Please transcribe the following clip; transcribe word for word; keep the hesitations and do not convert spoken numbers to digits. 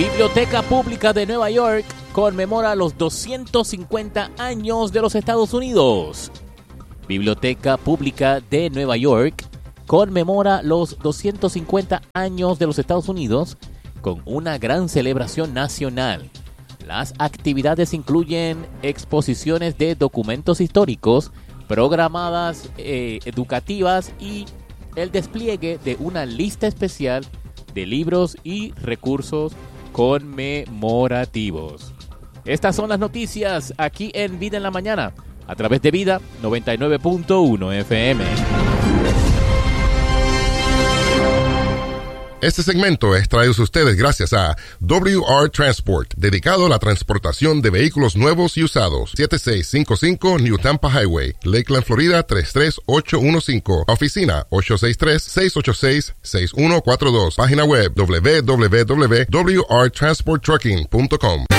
Biblioteca Pública de Nueva York conmemora los doscientos cincuenta años de los Estados Unidos. Biblioteca Pública de Nueva York conmemora los doscientos cincuenta años de los Estados Unidos con una gran celebración nacional. Las actividades incluyen exposiciones de documentos históricos, programadas eh, educativas y el despliegue de una lista especial de libros y recursos conmemorativos. Estas son las noticias aquí en Vida en la Mañana, a través de Vida noventa y nueve punto uno F M. Este segmento es traído a ustedes gracias a W R Transport, dedicado a la transportación de vehículos nuevos y usados. siete seis cinco cinco New Tampa Highway, Lakeland, Florida tres tres ocho uno cinco. Oficina ocho seis tres, seis ocho seis, seis uno cuatro dos. Página web w w w punto w r transport trucking punto com.